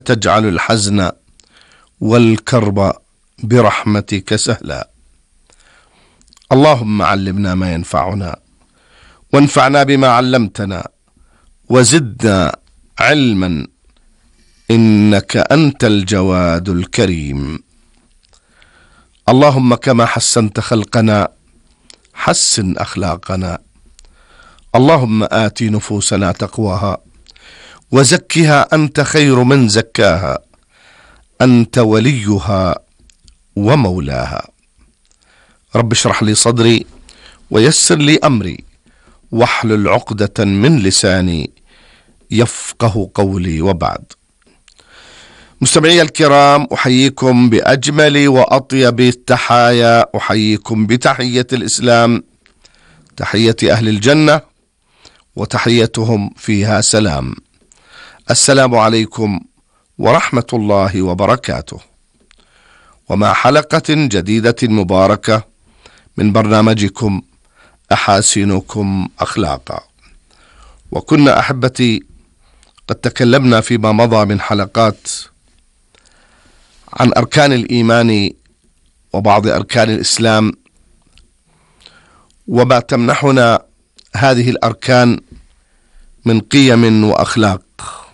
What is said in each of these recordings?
تجعل الحزن والكرب برحمتك سهلا. اللهم علمنا ما ينفعنا وانفعنا بما علمتنا وزدنا علما إنك أنت الجواد الكريم. اللهم كما حسنت خلقنا حسن أخلاقنا. اللهم آت نفوسنا تقواها وزكها أنت خير من زكاها، أنت وليها ومولاها. رب اشرح لي صدري ويسر لي أمري واحلل عقدة من لساني يفقه قولي. وبعد، مستمعي الكرام، أحييكم بأجمل وأطيب التحايا، أحييكم بتحية الإسلام، تحية أهل الجنة، وتحيتهم فيها سلام. السلام عليكم ورحمة الله وبركاته، ومع حلقة جديدة مباركة من برنامجكم أحاسنكم أخلاقا. وكنا أحبتي قد تكلمنا فيما مضى من حلقات عن أركان الإيمان وبعض أركان الإسلام وما تمنحنا هذه الأركان من قيم وأخلاق.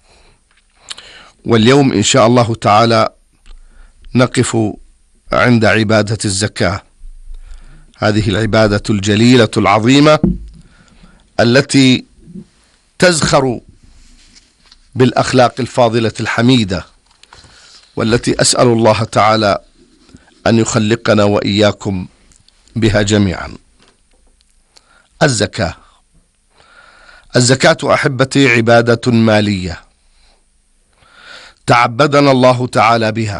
واليوم إن شاء الله تعالى نقف عند عبادة الزكاة، هذه العبادة الجليلة العظيمة التي تزخر بالأخلاق الفاضلة الحميدة، والتي أسأل الله تعالى أن يخلقنا وإياكم بها جميعا. الزكاة أحبتي عبادة مالية تعبدنا الله تعالى بها،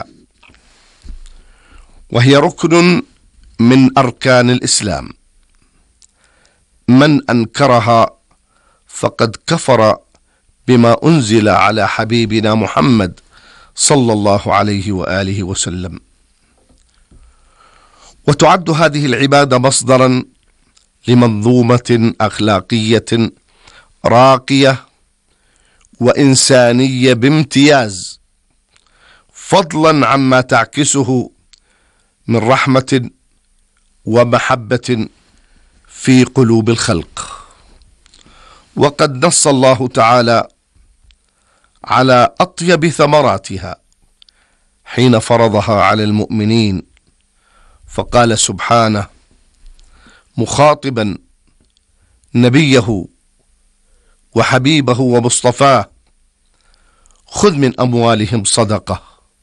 وهي ركن من أركان الإسلام. من أنكرها فقد كفر بما أنزل على حبيبنا محمد صلى الله عليه وآله وسلم. وتعد هذه العبادة مصدرا لمنظومة أخلاقية راقية وإنسانية بامتياز، فضلا عما تعكسه من رحمة ومحبة في قلوب الخلق. وقد نص الله تعالى على أطيب ثمراتها حين فرضها على المؤمنين، فقال سبحانه مخاطبا نبيه وحبيبه ومصطفاه: خذ من أموالهم صدقة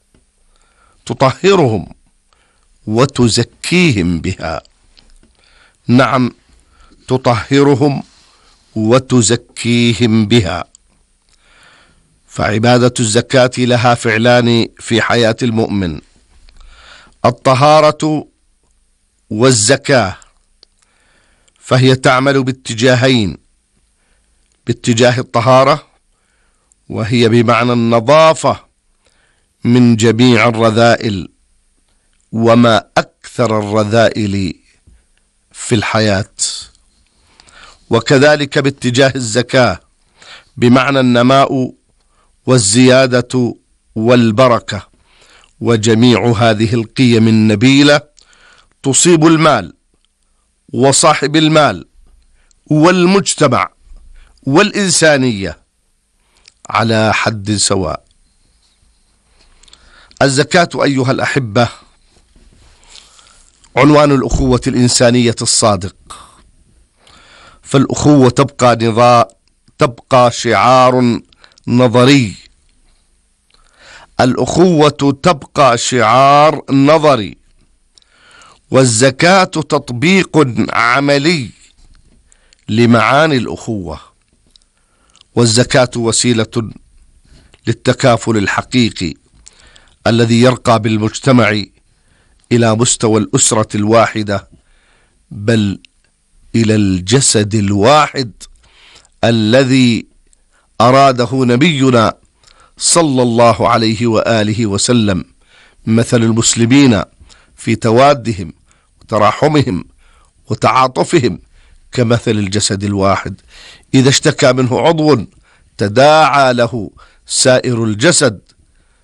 تطهرهم وتزكيهم بها. نعم، تطهرهم وتزكيهم بها. فعبادة الزكاة لها فعلان في حياة المؤمن: الطهارة والزكاة، فهي تعمل باتجاهين: باتجاه الطهارة، وهي بمعنى النظافة من جميع الرذائل، وما أكثر الرذائل في الحياة. وكذلك باتجاه الزكاة بمعنى النماء والزيادة والبركة، وجميع هذه القيم النبيلة تصيب المال وصاحب المال والمجتمع والإنسانية على حد سواء. الزكاة أيها الأحبة عنوان الأخوة الإنسانية الصادق، فالأخوة تبقى شعار نظري. الأخوة تبقى شعار نظري، والزكاة تطبيق عملي لمعاني الأخوة. والزكاة وسيلة للتكافل الحقيقي الذي يرقى بالمجتمع إلى مستوى الأسرة الواحدة، بل إلى الجسد الواحد الذي أراده نبينا صلى الله عليه وآله وسلم، مثل المسلمين في توادهم وتراحمهم وتعاطفهم كمثل الجسد الواحد، إذا اشتكى منه عضو تداعى له سائر الجسد